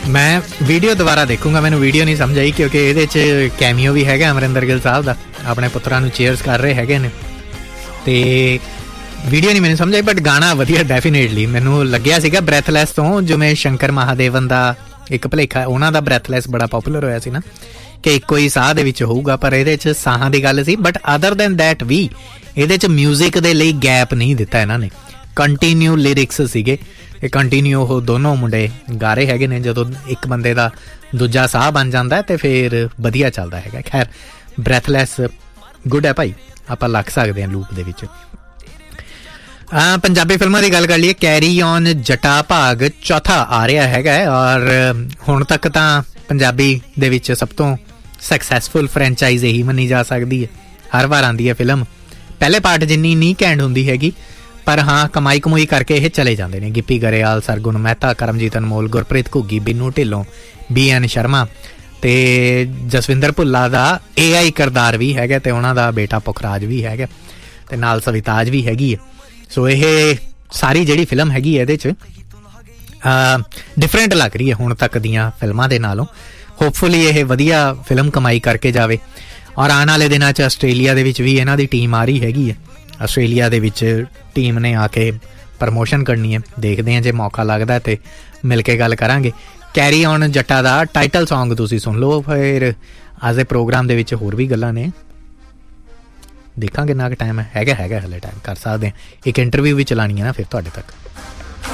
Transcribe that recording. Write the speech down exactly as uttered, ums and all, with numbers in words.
ਮੈਂ ਵੀਡੀਓ ਦੁਬਾਰਾ ਦੇਖੂੰਗਾ, ਮੈਨੂੰ ਵੀਡੀਓ ਨਹੀਂ ਸਮਝ ਆਈ ਕਿਉਂਕਿ ਇਹਦੇ 'ਚ ਕੈਮੀਓ ਵੀ ਹੈਗਾ ਅਮਰਿੰਦਰ ਗਿੱਲ ਸਾਹਿਬ ਦਾ, ਆਪਣੇ ਪੁੱਤਰਾਂ ਨੂੰ ਚੇਅਰਸ ਕਰ ਰਹੇ ਹੈਗੇ ਨੇ, ਅਤੇ ਵੀਡੀਓ ਨਹੀਂ ਮੈਨੂੰ ਸਮਝ ਆਈ, ਬਟ ਗਾਣਾ ਵਧੀਆ ਡੈਫੀਨੇਟਲੀ। ਮੈਨੂੰ ਲੱਗਿਆ ਸੀਗਾ ਬ੍ਰੈਥਲੈਸ ਤੋਂ, ਜਿਵੇਂ ਸ਼ੰਕਰ ਮਹਾਦੇਵਨ ਦਾ ਇੱਕ ਭੁਲੇਖਾ, ਉਹਨਾਂ ਦਾ ਬ੍ਰੈਥਲੈਸ ਬੜਾ ਪੋਪੂਲਰ ਹੋਇਆ ਸੀ ਨਾ, ਕਿ ਇੱਕੋ ਹੀ ਸਾਹ ਦੇ ਵਿੱਚ ਹੋਊਗਾ, ਪਰ ਇਹਦੇ 'ਚ ਸਾਹਾਂ ਦੀ ਗੱਲ ਸੀ। ਬਟ ਅਦਰ ਦੈਨ ਦੈਟ ਵੀ ਇਹਦੇ 'ਚ ਮਿਊਜ਼ਿਕ ਦੇ ਲਈ ਗੈਪ ਨਹੀਂ ਦਿੱਤਾ ਇਹਨਾਂ ਨੇ, ਕੰਟੀਨਿਊ ਲਿਰਿਕਸ ਸੀਗੇ, ਇਹ ਕੰਟੀਨਿਊ ਉਹ ਦੋਨੋਂ ਮੁੰਡੇ ਗਾ ਰਹੇ ਹੈਗੇ ਨੇ। ਜਦੋਂ ਇੱਕ ਬੰਦੇ ਦਾ ਦੂਜਾ ਸਾਹ ਬਣ ਜਾਂਦਾ ਅਤੇ ਫਿਰ ਵਧੀਆ ਚੱਲਦਾ ਹੈਗਾ। ਖੈਰ ਬ੍ਰੈਥਲੈਸ ਗੁੱਡ ਹੈ ਭਾਈ, ਆਪਾਂ ਲੱਗ ਸਕਦੇ ਹਾਂ ਲੂਪ ਦੇ ਵਿੱਚ। ਪੰਜਾਬੀ ਫਿਲਮਾਂ ਦੀ ਗੱਲ ਕਰ ਲਈਏ, ਕੈਰੀ ਔਨ ਜੱਟਾ ਭਾਗ ਚੌਥਾ ਆ ਰਿਹਾ ਹੈਗਾ, ਔਰ ਹੁਣ ਤੱਕ ਤਾਂ ਪੰਜਾਬੀ ਦੇ ਵਿੱਚ ਸਭ ਤੋਂ ਸਕਸੈਸਫੁਲ ਫਰੈਂਚਾਈਜ਼ ਇਹੀ ਮੰਨੀ ਜਾ ਸਕਦੀ ਹੈ। ਹਰ ਵਾਰ ਆਉਂਦੀ ਹੈ ਫਿਲਮ, ਪਹਿਲੇ ਪਾਰਟ ਜਿੰਨੀ ਨਹੀਂ ਘੈਂਟ ਹੁੰਦੀ ਹੈਗੀ, ਪਰ ਹਾਂ ਕਮਾਈ ਕਮੂਈ ਕਰਕੇ ਇਹ ਚਲੇ ਜਾਂਦੇ ਨੇ। ਗਿੱਪੀ ਗਰੇਵਾਲ, ਸਰਗੁਣ ਮਹਿਤਾ, ਕਰਮਜੀਤ ਅਨਮੋਲ, ਗੁਰਪ੍ਰੀਤ ਘੁੱਗੀ, ਬਿੰਨੂ ਢਿੱਲੋਂ, ਬੀ ਐਨ ਸ਼ਰਮਾ ਅਤੇ ਜਸਵਿੰਦਰ ਭੁੱਲਾ ਦਾ ਏ ਆਈ ਕਿਰਦਾਰ ਵੀ ਹੈਗਾ, ਅਤੇ ਉਹਨਾਂ ਦਾ ਬੇਟਾ ਪੁਖਰਾਜ ਵੀ ਹੈਗਾ, ਅਤੇ ਨਾਲ ਸਵਿਤਾਜ ਵੀ ਹੈਗੀ ਹੈ। ਸੋ ਇਹ ਸਾਰੀ ਜਿਹੜੀ ਫਿਲਮ ਹੈਗੀ ਹੈ ਇਹਦੇ 'ਚ ਡਿਫਰੈਂਟ ਲੱਗ ਰਹੀ ਹੈ ਹੁਣ ਤੱਕ ਦੀਆਂ ਫਿਲਮਾਂ ਦੇ ਨਾਲੋਂ। ਹੋਪਫੁਲੀ ਇਹ ਵਧੀਆ ਫਿਲਮ ਕਮਾਈ ਕਰਕੇ ਜਾਵੇ, ਔਰ ਆਉਣ ਵਾਲੇ ਦਿਨਾਂ 'ਚ ਆਸਟ੍ਰੇਲੀਆ ਦੇ ਵਿੱਚ ਵੀ ਇਹਨਾਂ ਦੀ ਟੀਮ ਆ ਰਹੀ ਹੈਗੀ ਹੈ। ਆਸਟ੍ਰੇਲੀਆ ਦੇ ਵਿੱਚ ਟੀਮ ਨੇ ਆ ਕੇ ਪ੍ਰਮੋਸ਼ਨ ਕਰਨੀ ਹੈ, ਦੇਖਦੇ ਹਾਂ ਜੇ ਮੌਕਾ ਲੱਗਦਾ ਅਤੇ ਮਿਲ ਕੇ ਗੱਲ ਕਰਾਂਗੇ। Carry on Jatta the title song ਤੁਸੀਂ ਸੁਣ ਲਓ, ਫਿਰ ਅੱਜ ਦੇ ਪ੍ਰੋਗਰਾਮ ਦੇ ਵਿੱਚ ਹੋਰ ਵੀ ਗੱਲਾਂ ਨੇ, ਦੇਖਾਂਗੇ ਕਿੰਨਾ ਕੁ ਟਾਈਮ ਹੈ। ਹੈਗਾ ਹੈਗਾ ਹਲੇ ਟਾਈਮ, ਕਰ ਸਕਦੇ ਹਾਂ। ਇੱਕ ਇੰਟਰਵਿਊ ਵੀ ਚਲਾਉਣੀ ਹੈ ਨਾ ਫਿਰ ਤੁਹਾਡੇ ਤੱਕ।